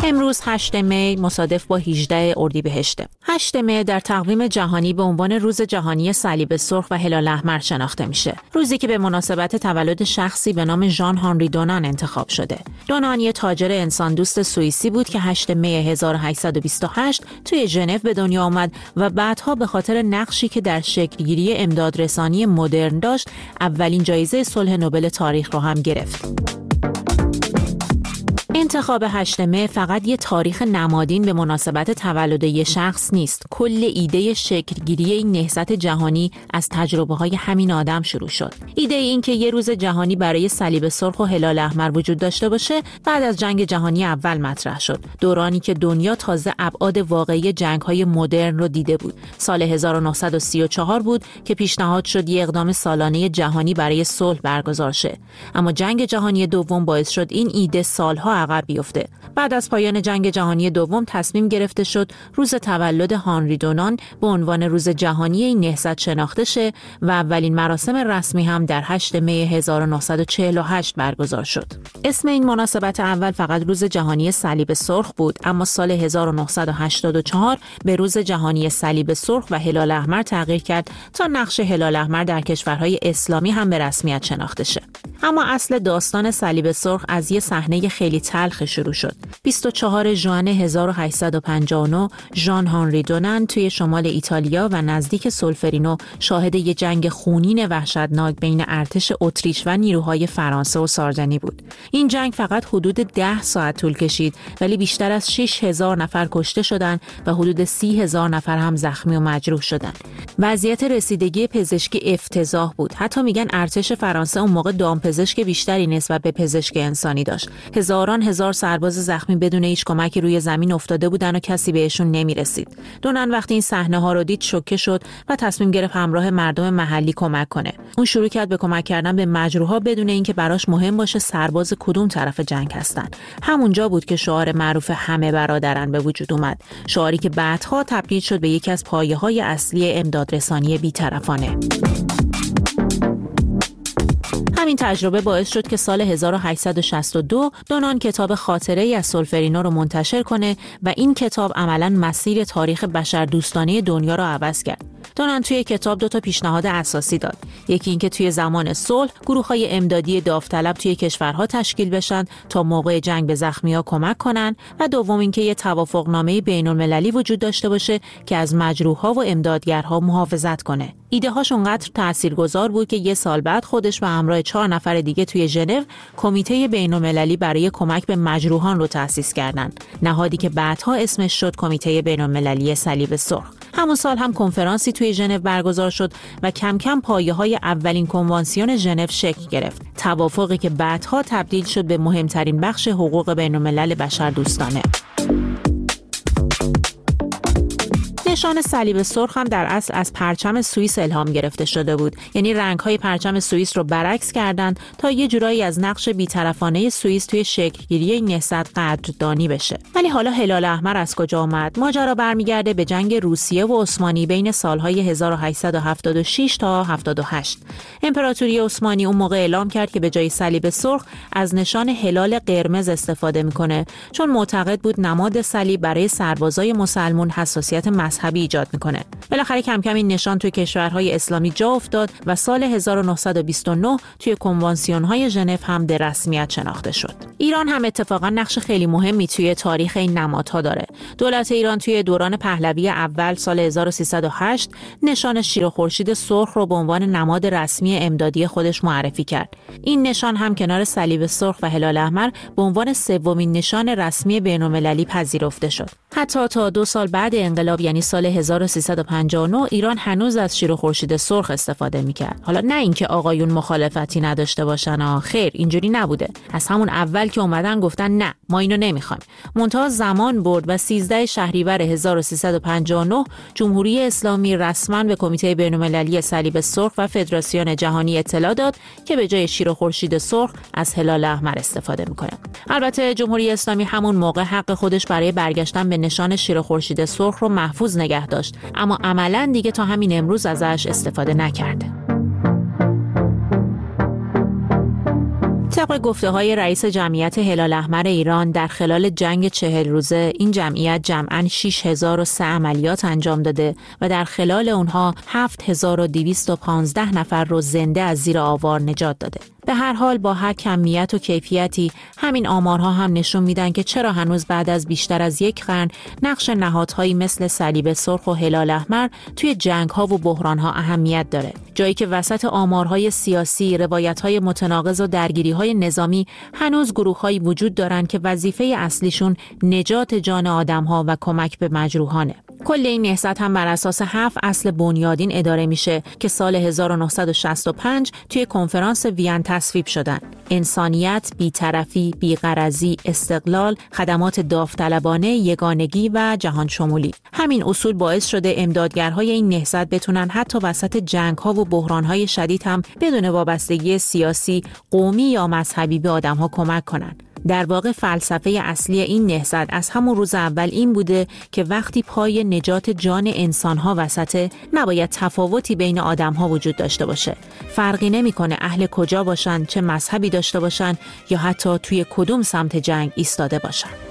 امروز 8 می مصادف با 18 اردیبهشت. 8 می در تقویم جهانی به عنوان روز جهانی صلیب سرخ و هلال احمر شناخته میشه. روزی که به مناسبت تولد شخصی به نام ژان هانری دونان انتخاب شده. دونان یه تاجر انسان دوست سوئیسی بود که 8 می 1828 توی ژنو به دنیا آمد و بعدها به خاطر نقشی که در شکلگیری امدادرسانی مدرن داشت، اولین جایزه صلح نوبل تاریخ رو هم گرفت. انتخاب 8 می فقط یه تاریخ نمادین به مناسبت تولد یه شخص نیست. کل ایده شکلگیری این نهضت جهانی از تجربه‌های همین آدم شروع شد. ایده این که یه روز جهانی برای صلیب سرخ و هلال احمر وجود داشته باشه بعد از جنگ جهانی اول مطرح شد. دورانی که دنیا تازه ابعاد واقعی جنگ‌های مدرن رو دیده بود. سال 1934 بود که پیشنهاد شد یه اقدام سالانه جهانی برای صلح برگزار شه. اما جنگ جهانی دوم باعث شد این ایده سالها عقب بیفته. بعد از پایان جنگ جهانی دوم تصمیم گرفته شد روز تولد هانری دونان به عنوان روز جهانی این نهضت شناخته شه و اولین مراسم رسمی هم در 8 می 1948 برگزار شد. اسم این مناسبت اول فقط روز جهانی صلیب سرخ بود، اما سال 1984 به روز جهانی صلیب سرخ و هلال احمر تغییر کرد تا نقش هلال احمر در کشورهای اسلامی هم به رسمیت شناخته شه. اما اصل داستان صلیب سرخ از یه صحنه خیلی تلخ شروع شد. 24 ژوئن 1859 ژان هانری دونان توی شمال ایتالیا و نزدیک سولفرینو شاهد یه جنگ خونین وحشتناک بین ارتش اتریش و نیروهای فرانسه و ساردنی بود. این جنگ فقط حدود 10 ساعت طول کشید، ولی بیشتر از 6000 نفر کشته شدند و حدود 30,000 نفر هم زخمی و مجروح شدند. وضعیت رسیدگی پزشکی افتضاح بود. حتی میگن ارتش فرانسه اون موقع دامپزشک بیشتری نسبت به پزشک انسانی داشت. هزار سرباز زخمی بدون هیچ کمکی روی زمین افتاده بودن و کسی بهشون نمیرسید. دونان وقتی این صحنه ها رو دید شوکه شد و تصمیم گرفت همراه مردم محلی کمک کنه. اون شروع کرد به کمک کردن به مجروحا بدون اینکه براش مهم باشه سرباز کدوم طرف جنگ هستن. همونجا بود که شعار معروف همه برادرن به وجود اومد. شعاری که بعدها تبدیل شد به یکی از پایه‌های اصلی امدادرسانی بی‌طرفانه. همین تجربه باعث شد که سال 1862 دونان کتاب خاطره ای از سولفرینو رو منتشر کنه و این کتاب عملاً مسیر تاریخ بشردوستانه دنیا رو عوض کرد. دونان توی کتاب 2 پیشنهاد اساسی داد. یکی اینکه توی زمان صلح گروه‌های امدادی داوطلب توی کشورها تشکیل بشن تا موقع جنگ به زخمی‌ها کمک کنن و دوم اینکه یه توافقنامه بین‌المللی وجود داشته باشه که از مجروح‌ها و امدادگرها محافظت کنه. ایده‌هاش اونقدر تاثیرگذار بود که یه سال بعد خودش به همراه 4 نفر دیگه توی ژنو کمیته بین‌المللی برای کمک به مجروحان رو تأسیس کردند. نهادی که بعدها اسمش شد کمیته بین‌المللی صلیب سرخ. همون سال هم کنفرانسی توی ژنو برگزار شد و کم کم پایه‌های اولین کنوانسیون ژنو شکل گرفت. توافقی که بعدها تبدیل شد به مهمترین بخش حقوق بین‌الملل بشردوستانه. نشان صلیب سرخ هم در اصل از پرچم سوئیس الهام گرفته شده بود. یعنی رنگ‌های پرچم سوئیس رو برعکس کردند تا یه جورایی از نقش بی‌طرفانه سوئیس توی شکل‌گیری این نهضت قدردانی بشه. ولی حالا هلال احمر از کجا اومد؟ ماجرا برمیگرده به جنگ روسیه و عثمانی بین سال‌های 1876 تا 78. امپراتوری عثمانی اون موقع اعلام کرد که به جای صلیب سرخ از نشان هلال قرمز استفاده می‌کنه، چون معتقد بود نماد صلیب برای سربازای مسلمان حساسیت مذهبی ایجاد میکنه. بالاخره کم کم این نشان توی کشورهای اسلامی جا افتاد و سال 1929 توی کنوانسیون‌های ژنو هم به رسمیت شناخته شد. ایران هم اتفاقا نقش خیلی مهمی توی تاریخ این نمادها داره. دولت ایران توی دوران پهلوی اول سال 1308 نشان شیر و خورشید سرخ رو به عنوان نماد رسمی امدادی خودش معرفی کرد. این نشان هم کنار صلیب سرخ و هلال احمر به عنوان سومین نشان رسمی بین‌المللی پذیرفته شد. حتی تا 2 سال بعد انقلاب یعنی سال 1359 ایران هنوز از شیر و خورشید سرخ استفاده می‌کرد. حالا نه اینکه آقایون مخالفتی نداشته باشن، خیر اینجوری نبوده. از همون اول که اومدن گفتن نه ما اینو نمیخوایم. منتها زمان برد و 13 شهریور 1359 جمهوری اسلامی رسما به کمیته بین‌المللی صلیب سرخ و فدراسیون جهانی اطلاع داد که به جای شیر و خورشید سرخ از هلال احمر استفاده میکنه. البته جمهوری اسلامی همون موقع حق خودش برای برگشتن به نشان شیر و خورشید سرخ رو محفوظ نگه داشت، اما عملاً دیگه تا همین امروز ازش استفاده نکرده. طبق گفته‌های رئیس جمعیت هلال احمر ایران، در خلال جنگ 40 روزه این جمعیت جمعاً 6003 عملیات انجام داده و در خلال اونها 7215 نفر رو زنده از زیر آوار نجات داده. به هر حال با هر کمیت و کیفیتی، همین آمارها هم نشون میدن که چرا هنوز بعد از بیشتر از یک قرن نقش نهادهایی مثل صلیب سرخ و هلال احمر توی جنگ‌ها و بحران‌ها اهمیت داره. جایی که وسط آمارهای سیاسی، روایت‌های متناقض و درگیری‌های نظامی هنوز گروه‌هایی وجود دارن که وظیفه اصلیشون نجات جان آدم‌ها و کمک به مجروحانه. کل این نهضت هم بر اساس 7 اصل بنیادین اداره میشه که سال 1965 توی کنفرانس وین تصویب شدن: انسانیت، بی‌طرفی، بی‌غرضی، استقلال، خدمات داوطلبانه، یگانگی و جهان شمولی. همین اصول باعث شده امدادگرهای این نهضت بتونن حتی وسط جنگ‌ها و بحران‌های شدید هم بدون وابستگی سیاسی، قومی یا مذهبی به آدم‌ها کمک کنن. در واقع فلسفه اصلی این نهضت از همون روز اول این بوده که وقتی پای نجات جان انسان‌ها وسطه، نباید تفاوتی بین آدم‌ها وجود داشته باشه. فرقی نمی‌کنه اهل کجا باشن، چه مذهبی داشته باشن یا حتی توی کدوم سمت جنگ ایستاده باشن.